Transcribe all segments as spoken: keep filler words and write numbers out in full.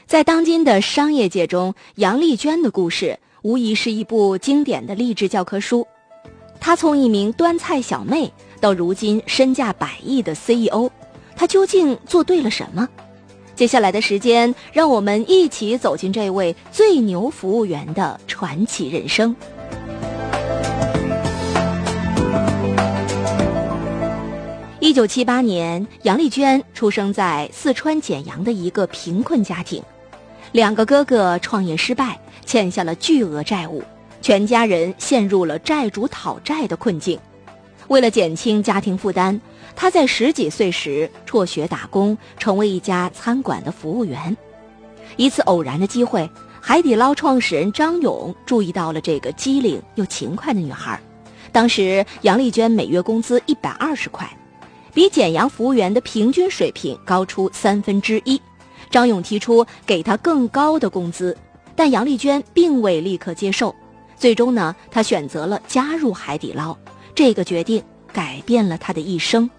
在当今的商业界中，杨丽娟的故事无疑是一部经典的励志教科书。她从一名端菜小妹到如今身价百亿的 C E O， 她究竟做对了什么？接下来的时间，让我们一起走进这位最牛服务员的传奇人生。一九七八年，杨丽娟出生在四川简阳的一个贫困家庭，两个哥哥创业失败，欠下了巨额债务，全家人陷入了债主讨债的困境。为了减轻家庭负担，他在十几岁时辍学打工，成为一家餐馆的服务员。一次偶然的机会，海底捞创始人张勇注意到了这个机灵又勤快的女孩。当时杨丽娟每月工资一百二十块，比简阳服务员的平均水平高出三分之一。张勇提出给她更高的工资，但杨丽娟并未立刻接受。最终呢，她选择了加入海底捞。这个决定改变了她的一生。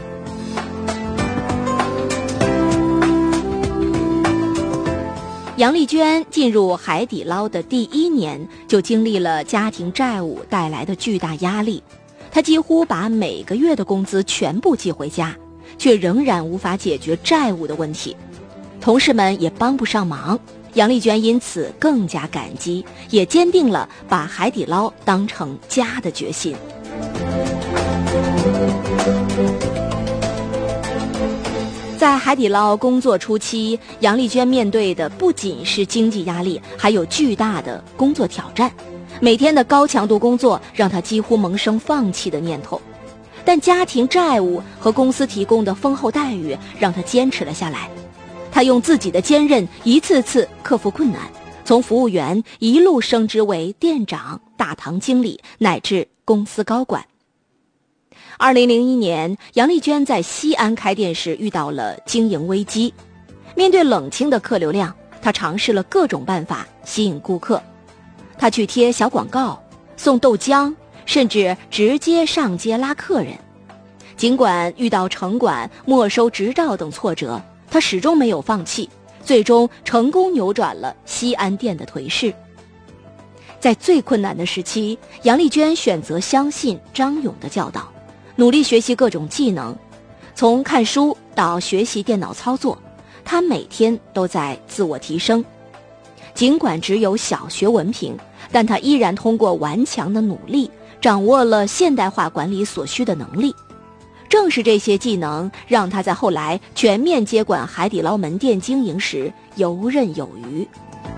杨丽娟进入海底捞的第一年，就经历了家庭债务带来的巨大压力。她几乎把每个月的工资全部寄回家，却仍然无法解决债务的问题。同事们也帮不上忙，杨丽娟因此更加感激，也坚定了把海底捞当成家的决心。在海底捞工作初期，杨丽娟面对的不仅是经济压力，还有巨大的工作挑战。每天的高强度工作让她几乎萌生放弃的念头，但家庭债务和公司提供的丰厚待遇让她坚持了下来。她用自己的坚韧一次次克服困难，从服务员一路升职为店长、大堂经理，乃至公司高管。二零零一年，杨丽娟在西安开店时遇到了经营危机。面对冷清的客流量，她尝试了各种办法吸引顾客。她去贴小广告，送豆浆，甚至直接上街拉客人。尽管遇到城管没收执照等挫折，她始终没有放弃，最终成功扭转了西安店的颓势。在最困难的时期，杨丽娟选择相信张勇的教导，努力学习各种技能，从看书到学习电脑操作，她每天都在自我提升。尽管只有小学文凭，但她依然通过顽强的努力，掌握了现代化管理所需的能力。正是这些技能，让她在后来全面接管海底捞门店经营时游刃有余。